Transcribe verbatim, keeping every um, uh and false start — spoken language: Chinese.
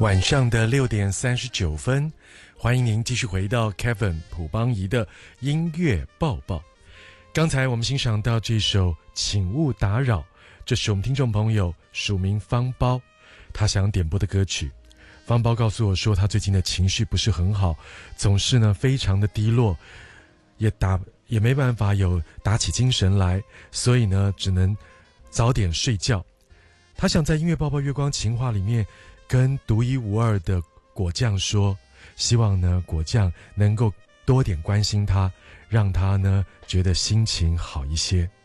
晚上的六点三十九分，欢迎您继续回到 Kevin 朴邦仪的音乐报报。刚才我们欣赏到这首《请勿打扰》，这是我们听众朋友署名方包，他想点播的歌曲。方包告诉我说，他最近的情绪不是很好，总是呢非常的低落，也打也没办法有打起精神来，所以呢只能早点睡觉。他想在音乐报报月光情话里面跟独一无二的果酱说，希望呢果酱能够多点关心他，让他呢觉得心情好一些。